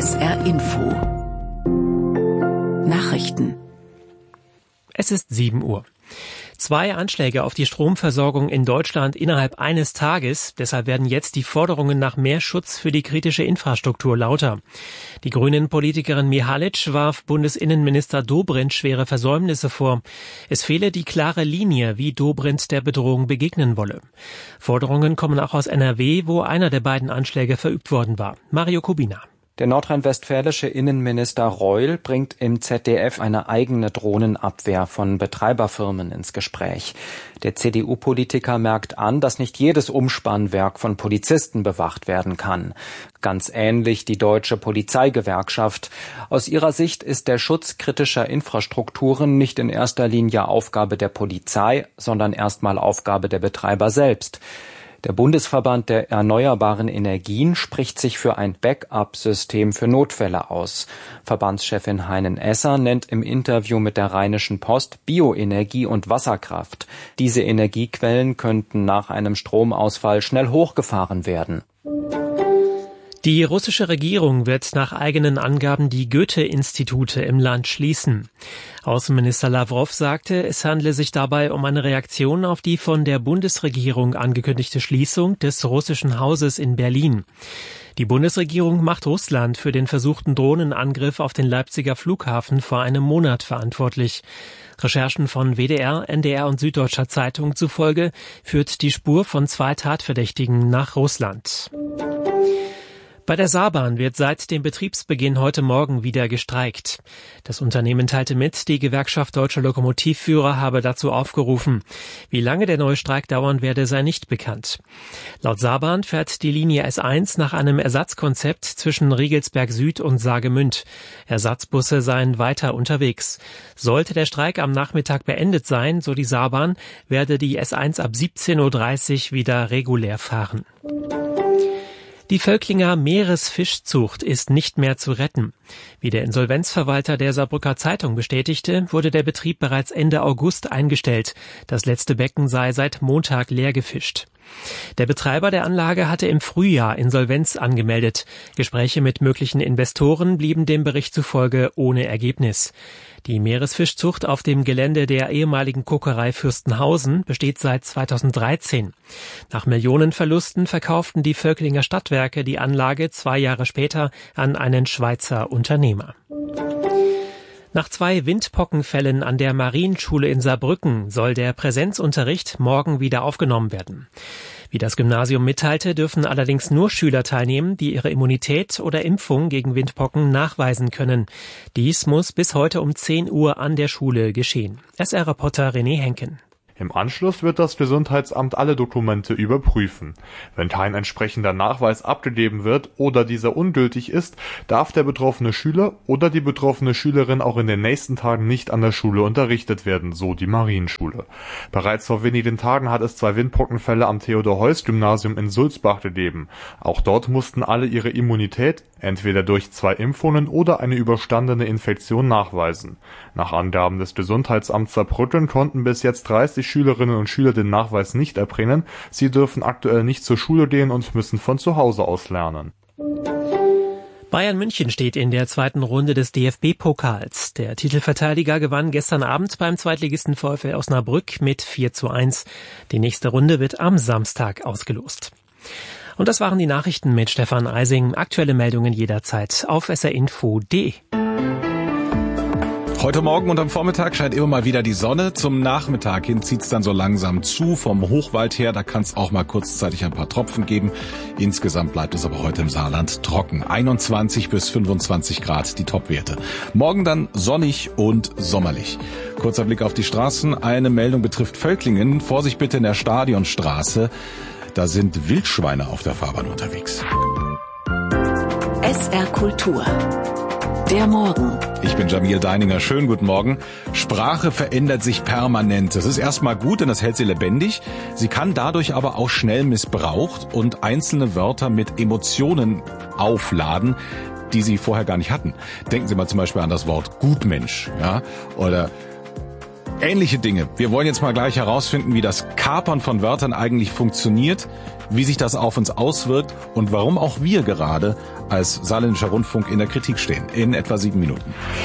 SR Info. Nachrichten. Es ist 7 Uhr. 2 Anschläge auf die Stromversorgung in Deutschland innerhalb eines Tages. Deshalb werden jetzt die Forderungen nach mehr Schutz für die kritische Infrastruktur lauter. Die Grünen-Politikerin Mihalic warf Bundesinnenminister Dobrindt schwere Versäumnisse vor. Es fehle die klare Linie, wie Dobrindt der Bedrohung begegnen wolle. Forderungen kommen auch aus NRW, wo einer der beiden Anschläge verübt worden war. Mario Kubina. Der nordrhein-westfälische Innenminister Reul bringt im ZDF eine eigene Drohnenabwehr von Betreiberfirmen ins Gespräch. Der CDU-Politiker merkt an, dass nicht jedes Umspannwerk von Polizisten bewacht werden kann. Ganz ähnlich die Deutsche Polizeigewerkschaft. Aus ihrer Sicht ist der Schutz kritischer Infrastrukturen nicht in erster Linie Aufgabe der Polizei, sondern erstmal Aufgabe der Betreiber selbst. Der Bundesverband der erneuerbaren Energien spricht sich für ein Backup-System für Notfälle aus. Verbandschefin Heinen-Esser nennt im Interview mit der Rheinischen Post Bioenergie und Wasserkraft. Diese Energiequellen könnten nach einem Stromausfall schnell hochgefahren werden. Die russische Regierung wird nach eigenen Angaben die Goethe-Institute im Land schließen. Außenminister Lawrow sagte, es handle sich dabei um eine Reaktion auf die von der Bundesregierung angekündigte Schließung des russischen Hauses in Berlin. Die Bundesregierung macht Russland für den versuchten Drohnenangriff auf den Leipziger Flughafen vor einem Monat verantwortlich. Recherchen von WDR, NDR und Süddeutscher Zeitung zufolge führt die Spur von 2 Tatverdächtigen nach Russland. Bei der Saarbahn wird seit dem Betriebsbeginn heute Morgen wieder gestreikt. Das Unternehmen teilte mit, die Gewerkschaft Deutscher Lokomotivführer habe dazu aufgerufen. Wie lange der neue Streik dauern werde, sei nicht bekannt. Laut Saarbahn fährt die Linie S1 nach einem Ersatzkonzept zwischen Riegelsberg Süd und Saargemünd. Ersatzbusse seien weiter unterwegs. Sollte der Streik am Nachmittag beendet sein, so die Saarbahn, werde die S1 ab 17.30 Uhr wieder regulär fahren. Die Völklinger Meeresfischzucht ist nicht mehr zu retten. Wie der Insolvenzverwalter der Saarbrücker Zeitung bestätigte, wurde der Betrieb bereits Ende August eingestellt. Das letzte Becken sei seit Montag leer gefischt. Der Betreiber der Anlage hatte im Frühjahr Insolvenz angemeldet. Gespräche mit möglichen Investoren blieben dem Bericht zufolge ohne Ergebnis. Die Meeresfischzucht auf dem Gelände der ehemaligen Kokerei Fürstenhausen besteht seit 2013. Nach Millionenverlusten verkauften die Völklinger Stadtwerke die Anlage 2 Jahre später an einen Schweizer Unternehmer. Nach 2 Windpockenfällen an der Marienschule in Saarbrücken soll der Präsenzunterricht morgen wieder aufgenommen werden. Wie das Gymnasium mitteilte, dürfen allerdings nur Schüler teilnehmen, die ihre Immunität oder Impfung gegen Windpocken nachweisen können. Dies muss bis heute um 10 Uhr an der Schule geschehen. SR-Reporter René Henken. Im Anschluss wird das Gesundheitsamt alle Dokumente überprüfen. Wenn kein entsprechender Nachweis abgegeben wird oder dieser ungültig ist, darf der betroffene Schüler oder die betroffene Schülerin auch in den nächsten Tagen nicht an der Schule unterrichtet werden, so die Marienschule. Bereits vor wenigen Tagen hat es 2 Windpockenfälle am Theodor-Heuss-Gymnasium in Sulzbach gegeben. Auch dort mussten alle ihre Immunität entweder durch 2 Impfungen oder eine überstandene Infektion nachweisen. Nach Angaben des Gesundheitsamts Saarbrücken konnten bis jetzt 30 Schülerinnen und Schüler den Nachweis nicht erbringen. Sie dürfen aktuell nicht zur Schule gehen und müssen von zu Hause aus lernen. Bayern München steht in der 2. Runde des DFB-Pokals. Der Titelverteidiger gewann gestern Abend beim Zweitligisten VfL Osnabrück mit 4:1. Die nächste Runde wird am Samstag ausgelost. Und das waren die Nachrichten mit Stefan Eising. Aktuelle Meldungen jederzeit auf srinfo.de. Heute Morgen und am Vormittag scheint immer mal wieder die Sonne. Zum Nachmittag hin zieht's dann so langsam zu. Vom Hochwald her, da kann es auch mal kurzzeitig ein paar Tropfen geben. Insgesamt bleibt es aber heute im Saarland trocken. 21 bis 25 Grad die Topwerte. Morgen dann sonnig und sommerlich. Kurzer Blick auf die Straßen. Eine Meldung betrifft Völklingen. Vorsicht bitte in der Stadionstraße. Da sind Wildschweine auf der Fahrbahn unterwegs. SR Kultur. Der Morgen. Ich bin Jamil Deininger. Schönen guten Morgen. Sprache verändert sich permanent. Das ist erstmal gut, denn das hält sie lebendig. Sie kann dadurch aber auch schnell missbraucht und einzelne Wörter mit Emotionen aufladen, die sie vorher gar nicht hatten. Denken Sie mal zum Beispiel an das Wort Gutmensch, ja, oder ähnliche Dinge. Wir wollen jetzt mal gleich herausfinden, wie das Kapern von Wörtern eigentlich funktioniert, wie sich das auf uns auswirkt und warum auch wir gerade als Saarländischer Rundfunk in der Kritik stehen. In etwa 7 Minuten.